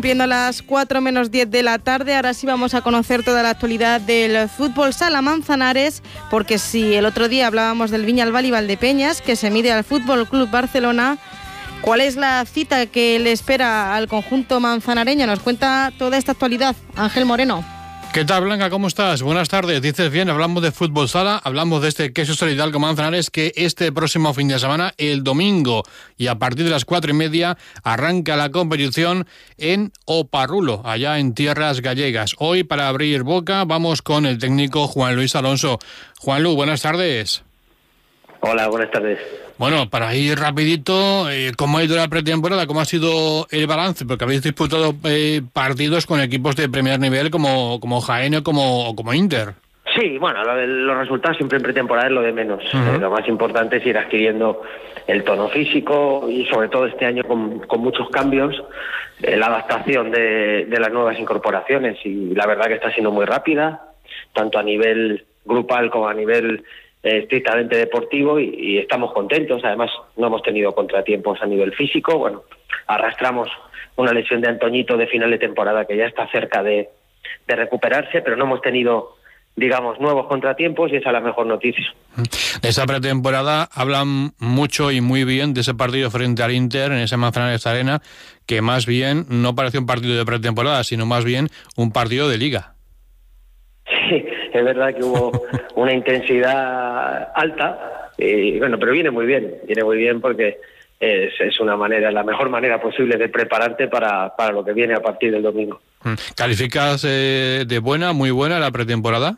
Viendo a las 4 menos 10 de la tarde, ahora sí vamos a conocer toda la actualidad del fútbol sala Manzanares, porque si el otro día hablábamos del Viñalbal y Valdepeñas, que se mide al Fútbol Club Barcelona, ¿cuál es la cita que le espera al conjunto manzanareño? Nos cuenta toda esta actualidad Ángel Moreno. ¿Qué tal, Blanca? ¿Cómo estás? Buenas tardes. Dices bien, hablamos de fútbol sala, hablamos de este Queso Hidalgo Manzanares que este próximo fin de semana, el domingo, y a partir de las 4:30, arranca la competición en Oparrulo, allá en tierras gallegas. Hoy, para abrir boca, vamos con el técnico Juan Luis Alonso. Juan Lu, buenas tardes. Hola, buenas tardes. Bueno, para ir rapidito, ¿cómo ha ido la pretemporada? ¿Cómo ha sido el balance? Porque habéis disputado partidos con equipos de primer nivel como Jaén o como Inter. Sí, bueno, los resultados siempre en pretemporada es lo de menos. Lo más importante es ir adquiriendo el tono físico y sobre todo este año con muchos cambios, la adaptación de las nuevas incorporaciones, y la verdad que está siendo muy rápida, tanto a nivel grupal como a nivel estrictamente deportivo, y estamos contentos. Además, no hemos tenido contratiempos a nivel físico. Bueno, arrastramos una lesión de Antoñito de final de temporada que ya está cerca de recuperarse, pero no hemos tenido, digamos, nuevos contratiempos, y esa es la mejor noticia. De esa pretemporada hablan mucho y muy bien de ese partido frente al Inter en ese Manzanares Arena, que más bien no pareció un partido de pretemporada, sino más bien un partido de liga. Sí, es verdad que hubo una intensidad alta, bueno, pero viene muy bien porque es una manera, la mejor manera posible de prepararte para lo que viene a partir del domingo. ¿Calificas de buena, muy buena la pretemporada?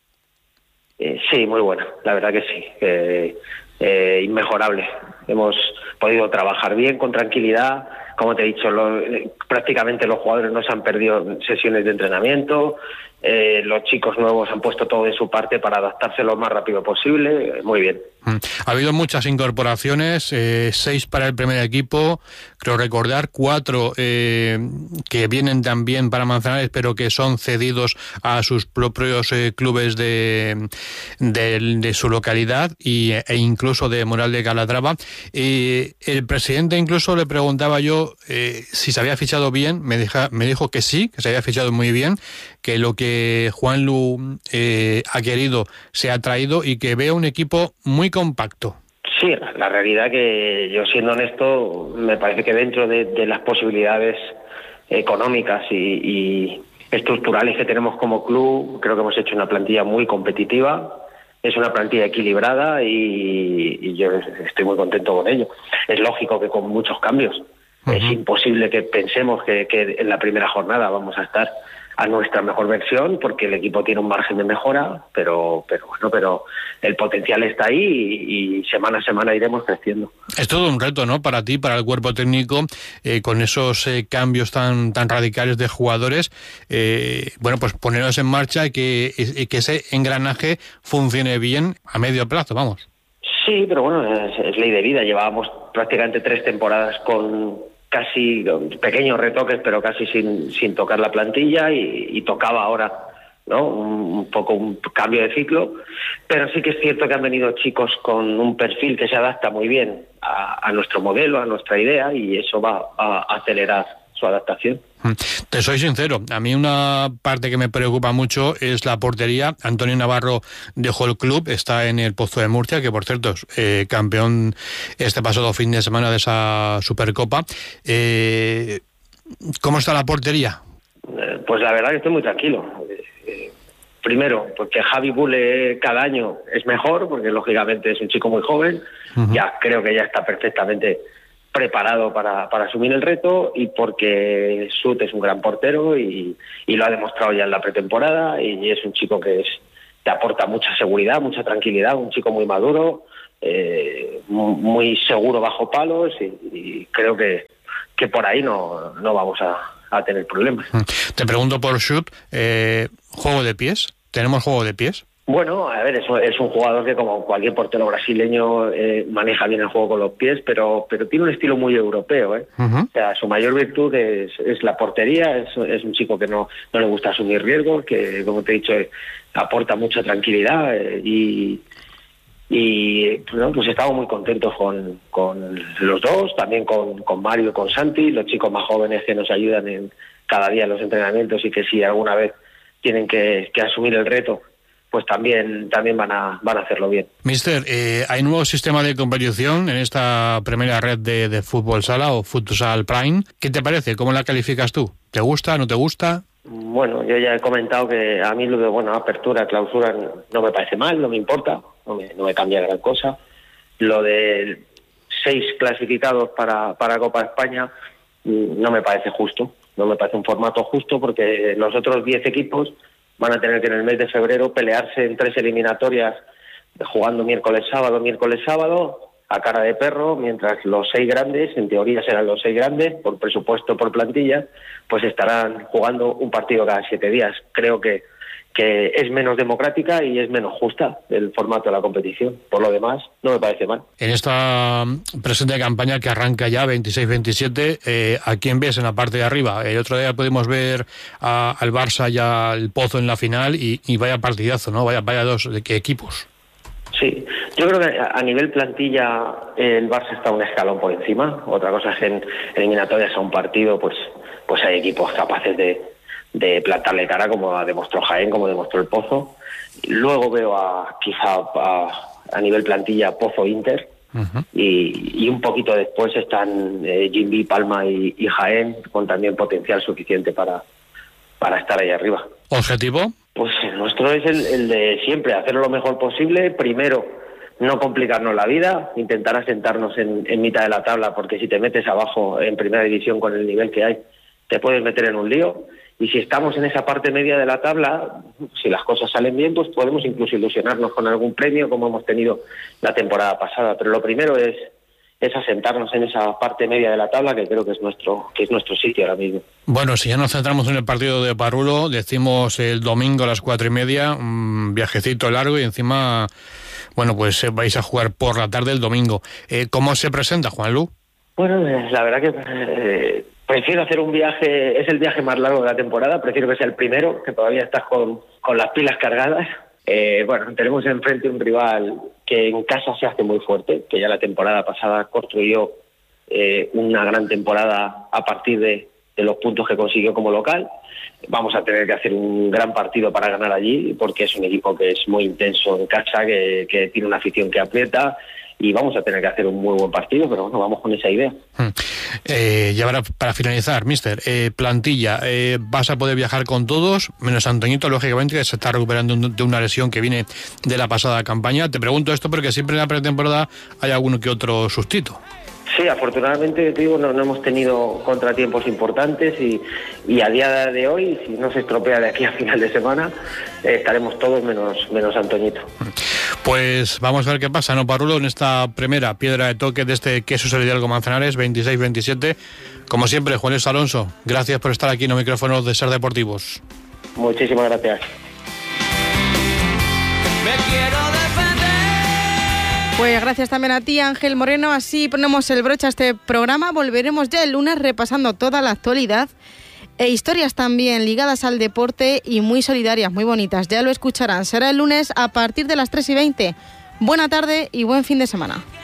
Sí, muy buena, la verdad que sí, inmejorable. Hemos podido trabajar bien, con tranquilidad. Como te he dicho, prácticamente los jugadores no se han perdido sesiones de entrenamiento. Los chicos nuevos han puesto todo de su parte para adaptarse lo más rápido posible. Muy bien. Ha habido muchas incorporaciones, 6 para el primer equipo, creo recordar, 4 que vienen también para Manzanares, pero que son cedidos a sus propios clubes de su localidad e incluso de Moral de Calatrava. El presidente, incluso le preguntaba yo si se había fichado bien, me dijo que sí, que se había fichado muy bien, que lo que Juan Lu ha querido se ha traído y que ve un equipo muy compacto. Sí, la realidad que yo, siendo honesto, me parece que dentro de las posibilidades económicas y estructurales que tenemos como club, creo que hemos hecho una plantilla muy competitiva. Es una plantilla equilibrada y yo estoy muy contento con ello. Es lógico que con muchos cambios. Es imposible que pensemos que en la primera jornada vamos a estar a nuestra mejor versión, porque el equipo tiene un margen de mejora, pero el potencial está ahí y semana a semana iremos creciendo. Es todo un reto, ¿no?, para ti, para el cuerpo técnico, con esos cambios tan radicales de jugadores, bueno, pues ponerlos en marcha y que ese engranaje funcione bien a medio plazo, vamos. Sí, pero bueno, es ley de vida. Llevábamos prácticamente 3 temporadas con casi pequeños retoques, pero casi sin tocar la plantilla, y tocaba ahora, ¿no?, un poco un cambio de ciclo. Pero sí que es cierto que han venido chicos con un perfil que se adapta muy bien a nuestro modelo, a nuestra idea, y eso va a acelerar su adaptación. Te soy sincero, a mí una parte que me preocupa mucho es la portería. Antonio Navarro dejó el club, está en el Pozo de Murcia, que por cierto es campeón este pasado fin de semana de esa Supercopa. ¿Cómo está la portería? Pues la verdad que estoy muy tranquilo. Primero, porque Javi Bule cada año es mejor, porque lógicamente es un chico muy joven. Ya creo que ya está perfectamente preparado para asumir el reto, y porque Sut es un gran portero y lo ha demostrado ya en la pretemporada, y es un chico que te aporta mucha seguridad, mucha tranquilidad, un chico muy maduro, muy seguro bajo palos, y creo que por ahí no vamos a tener problemas. Te pregunto por Sut, ¿juego de pies? ¿Tenemos juego de pies? Bueno, a ver, es un jugador que, como cualquier portero brasileño, maneja bien el juego con los pies, pero tiene un estilo muy europeo, ¿eh? O sea, su mayor virtud es la portería. Es un chico que no le gusta asumir riesgos, que, como te he dicho, aporta mucha tranquilidad, y bueno, pues estamos muy contentos con los dos, también con Mario y con Santi, los chicos más jóvenes que nos ayudan cada día en los entrenamientos, y que si alguna vez tienen que asumir el reto, pues también van a hacerlo bien. Mister, ¿hay nuevo sistema de competición en esta primera red de fútbol sala o futsal prime? ¿Qué te parece? ¿Cómo la calificas tú? ¿Te gusta, no te gusta? Bueno, yo ya he comentado que a mí lo de apertura, clausura no me parece mal, no me importa, no me cambia gran cosa. Lo de 6 clasificados para Copa España no me parece justo, no me parece un formato justo, porque los otros 10 equipos van a tener que en el mes de febrero pelearse en 3 eliminatorias, jugando miércoles sábado, a cara de perro, mientras los 6 grandes, en teoría serán los 6 grandes, por presupuesto, por plantilla, pues estarán jugando un partido cada 7 días. Creo que es menos democrática y es menos justa el formato de la competición. Por lo demás, no me parece mal. En esta presente campaña que arranca ya 26-27, ¿a quién ves en la parte de arriba? El otro día pudimos ver al Barça y al Pozo en la final y vaya partidazo, ¿no? Vaya dos equipos. Sí, yo creo que a nivel plantilla el Barça está un escalón por encima. Otra cosa es que en eliminatorias a un partido pues hay equipos capaces de plantarle cara, como demostró Jaén, como demostró el Pozo. Luego veo quizá a nivel plantilla Pozo-Inter, uh-huh. y un poquito después están Jimby, Palma y Jaén, con también potencial suficiente para estar ahí arriba. ¿Objetivo? Pues el nuestro es el de siempre, hacerlo lo mejor posible. Primero, no complicarnos la vida, intentar asentarnos en mitad de la tabla, porque si te metes abajo en primera división con el nivel que hay, te puedes meter en un lío. Y si estamos en esa parte media de la tabla, si las cosas salen bien, pues podemos incluso ilusionarnos con algún premio, como hemos tenido la temporada pasada. Pero lo primero es asentarnos en esa parte media de la tabla, que creo que es nuestro sitio ahora mismo. Bueno, si ya nos centramos en el partido de Parrulo, decimos el domingo a las 4:30, un viajecito largo, y encima, bueno, pues vais a jugar por la tarde el domingo. ¿Cómo se presenta, Juanlu? Bueno, la verdad que prefiero hacer un viaje, es el viaje más largo de la temporada, prefiero que sea el primero, que todavía estás con las pilas cargadas. Bueno, tenemos enfrente un rival que en casa se hace muy fuerte, que ya la temporada pasada construyó una gran temporada a partir de los puntos que consiguió como local. Vamos a tener que hacer un gran partido para ganar allí, porque es un equipo que es muy intenso en casa, que tiene una afición que aprieta, y vamos a tener que hacer un muy buen partido, pero bueno, vamos con esa idea. Ya para finalizar, mister, plantilla, ¿vas a poder viajar con todos? Menos Antoñito, lógicamente, que se está recuperando de una lesión que viene de la pasada campaña. Te pregunto esto porque siempre en la pretemporada hay alguno que otro sustito. Sí, afortunadamente, te digo, no hemos tenido contratiempos importantes y a día de hoy, si no se estropea de aquí a final de semana, estaremos todos menos Antoñito. Pues vamos a ver qué pasa, ¿no, Parrulo? En esta primera piedra de toque de este Queso Solidario Manzanares, 26-27. Como siempre, Juan Luis Alonso, gracias por estar aquí en los micrófonos de Ser Deportivos. Muchísimas gracias. Pues gracias también a ti, Ángel Moreno. Así ponemos el broche a este programa. Volveremos ya el lunes repasando toda la actualidad e historias también ligadas al deporte y muy solidarias, muy bonitas. Ya lo escucharán. Será el lunes a partir de las 3:20. Buena tarde y buen fin de semana.